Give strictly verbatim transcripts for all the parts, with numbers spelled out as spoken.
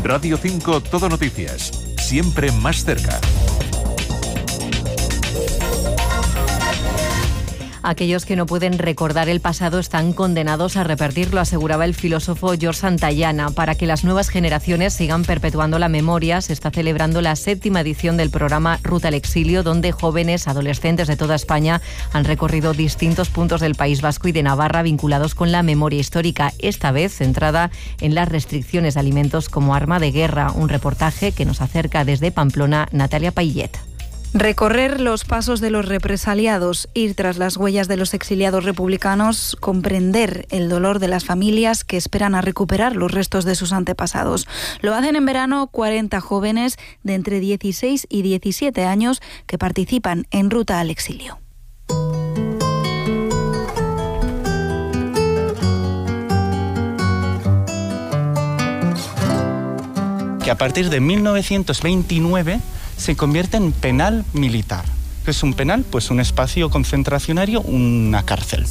Radio cinco Todo Noticias, siempre más cerca. Aquellos que no pueden recordar el pasado están condenados a repetirlo, aseguraba el filósofo George Santayana. Para que las nuevas generaciones sigan perpetuando la memoria, se está celebrando la séptima edición del programa Ruta al Exilio, donde jóvenes, adolescentes de toda España han recorrido distintos puntos del País Vasco y de Navarra vinculados con la memoria histórica, esta vez centrada en las restricciones de alimentos como arma de guerra. Un reportaje que nos acerca desde Pamplona, Natalia Paillet. Recorrer los pasos de los represaliados, ir tras las huellas de los exiliados republicanos, comprender el dolor de las familias que esperan a recuperar los restos de sus antepasados. Lo hacen en verano cuarenta jóvenes de entre dieciséis y diecisiete años que participan en Ruta al Exilio. Que a partir de mil novecientos veintinueve se convierte en penal militar. ¿Qué es un penal? Pues un espacio concentracionario, una cárcel.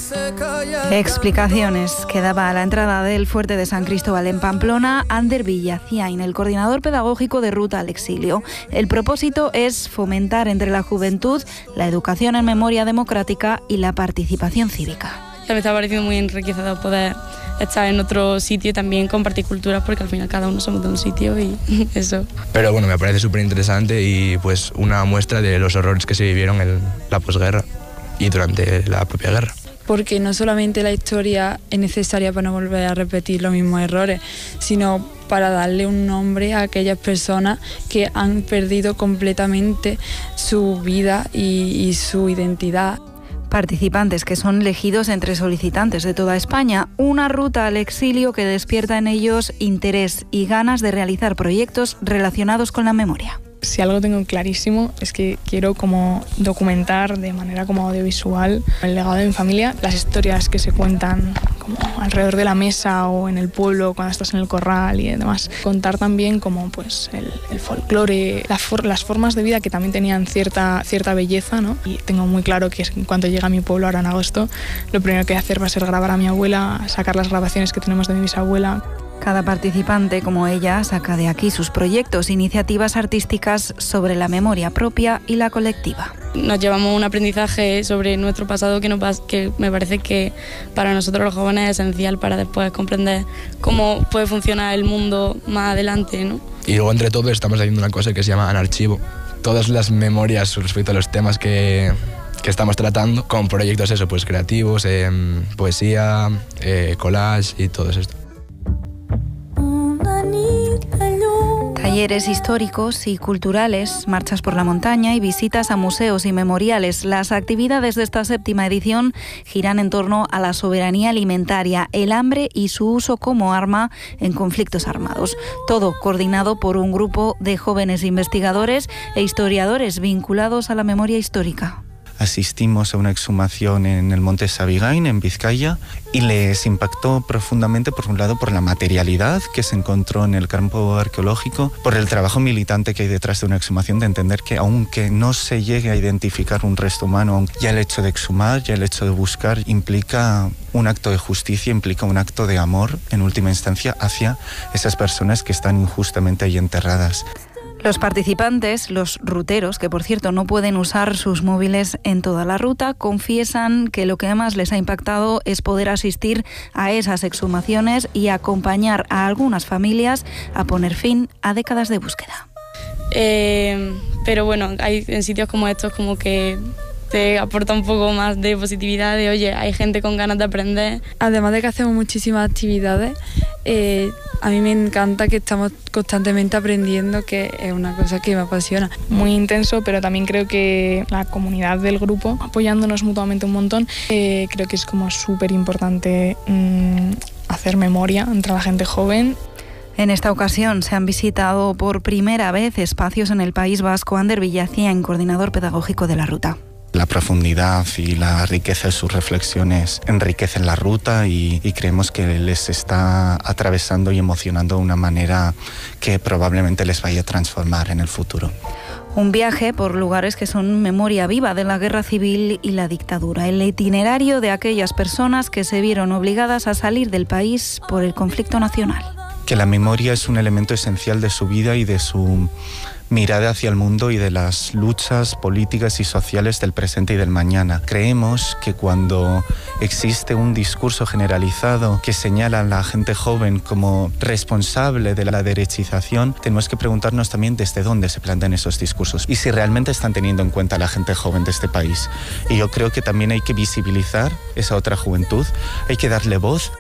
Explicaciones que daba a la entrada del fuerte de San Cristóbal en Pamplona Ander Villaciain, el coordinador pedagógico de Ruta al Exilio. El propósito es fomentar entre la juventud la educación en memoria democrática y la participación cívica. Me está pareciendo muy enriquecedor poder estar en otro sitio y también compartir culturas, porque al final cada uno somos de un sitio y eso. Pero bueno, me parece súper interesante y pues una muestra de los horrores que se vivieron en la posguerra y durante la propia guerra. Porque no solamente la historia es necesaria para no volver a repetir los mismos errores, sino para darle un nombre a aquellas personas que han perdido completamente su vida y, y su identidad. Participantes que son elegidos entre solicitantes de toda España. Una ruta al exilio que despierta en ellos interés y ganas de realizar proyectos relacionados con la memoria. Si algo tengo clarísimo es que quiero como documentar de manera como audiovisual el legado de mi familia, las historias que se cuentan como alrededor de la mesa o en el pueblo cuando estás en el corral y demás. Contar también como pues el, el folclore, la for, las formas de vida que también tenían cierta, cierta belleza, ¿no? Y tengo muy claro que en cuanto llegue a mi pueblo ahora en agosto, lo primero que voy a hacer va a ser grabar a mi abuela, sacar las grabaciones que tenemos de mi bisabuela. Cada participante, como ella, saca de aquí sus proyectos, iniciativas artísticas sobre la memoria propia y la colectiva. Nos llevamos un aprendizaje sobre nuestro pasado que, nos, que me parece que para nosotros los jóvenes es esencial para después comprender cómo puede funcionar el mundo más adelante, ¿no? Y luego entre todos estamos haciendo una cosa que se llama Anarchivo. Todas las memorias respecto a los temas que... que estamos tratando con proyectos eso, pues creativos, eh, poesía, eh, collage y todo esto. Talleres históricos y culturales, marchas por la montaña y visitas a museos y memoriales. Las actividades de esta séptima edición giran en torno a la soberanía alimentaria, el hambre y su uso como arma en conflictos armados. Todo coordinado por un grupo de jóvenes investigadores e historiadores vinculados a la memoria histórica. Asistimos a una exhumación en el Monte Sabigain, en Vizcaya, y les impactó profundamente, por un lado, por la materialidad que se encontró en el campo arqueológico, por el trabajo militante que hay detrás de una exhumación, de entender que aunque no se llegue a identificar un resto humano, ya el hecho de exhumar, ya el hecho de buscar, implica un acto de justicia, implica un acto de amor, en última instancia, hacia esas personas que están injustamente ahí enterradas. Los participantes, los ruteros, que por cierto no pueden usar sus móviles en toda la ruta, confiesan que lo que más les ha impactado es poder asistir a esas exhumaciones y acompañar a algunas familias a poner fin a décadas de búsqueda. Eh, pero bueno, hay en sitios como estos como que te aporta un poco más de positividad, de oye, hay gente con ganas de aprender. Además de que hacemos muchísimas actividades, eh, a mí me encanta que estamos constantemente aprendiendo, que es una cosa que me apasiona. Muy intenso, pero también creo que la comunidad del grupo, apoyándonos mutuamente un montón, eh, creo que es como súper importante mmm, hacer memoria entre la gente joven. En esta ocasión se han visitado por primera vez espacios en el País Vasco. Ander Villaciain, coordinador pedagógico de la ruta. La profundidad y la riqueza de sus reflexiones enriquecen la ruta y, y creemos que les está atravesando y emocionando de una manera que probablemente les vaya a transformar en el futuro. Un viaje por lugares que son memoria viva de la guerra civil y la dictadura. El itinerario de aquellas personas que se vieron obligadas a salir del país por el conflicto nacional. que la memoria es un elemento esencial de su vida y de su mirada hacia el mundo y de las luchas políticas y sociales del presente y del mañana. Creemos que cuando existe un discurso generalizado que señala a la gente joven como responsable de la derechización, tenemos que preguntarnos también desde dónde se plantean esos discursos y si realmente están teniendo en cuenta a la gente joven de este país. Y yo creo que también hay que visibilizar esa otra juventud, hay que darle voz.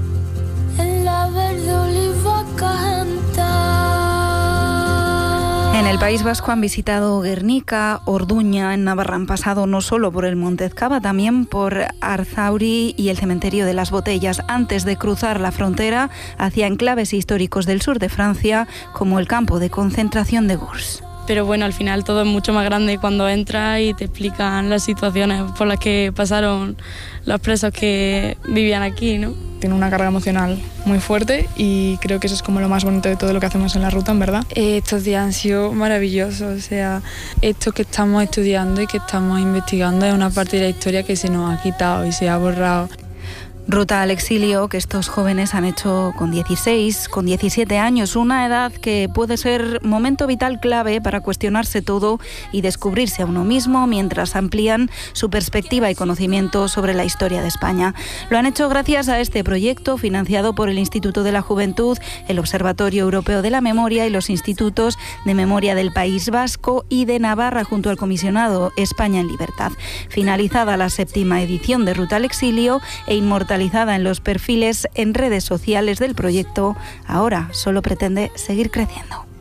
En el País Vasco han visitado Guernica, Orduña, en Navarra han pasado no solo por el Monte Ezcaba, también por Arzauri y el Cementerio de las Botellas, antes de cruzar la frontera hacia enclaves históricos del sur de Francia, como el campo de concentración de Gurs. Pero bueno, al final todo es mucho más grande cuando entras y te explican las situaciones por las que pasaron los presos que vivían aquí, ¿no? Tiene una carga emocional muy fuerte y creo que eso es como lo más bonito de todo lo que hacemos en la ruta, en verdad. Eh, estos días han sido maravillosos, o sea, esto que estamos estudiando y que estamos investigando es una parte de la historia que se nos ha quitado y se ha borrado. Ruta al exilio que estos jóvenes han hecho con dieciséis, con diecisiete años, una edad que puede ser momento vital clave para cuestionarse todo y descubrirse a uno mismo mientras amplían su perspectiva y conocimiento sobre la historia de España. Lo han hecho gracias a este proyecto financiado por el Instituto de la Juventud, el Observatorio Europeo de la Memoria y los Institutos de Memoria del País Vasco y de Navarra junto al comisionado España en Libertad. Finalizada la séptima edición de Ruta al exilio e inmortalizada en los perfiles en redes sociales del proyecto, ahora solo pretende seguir creciendo.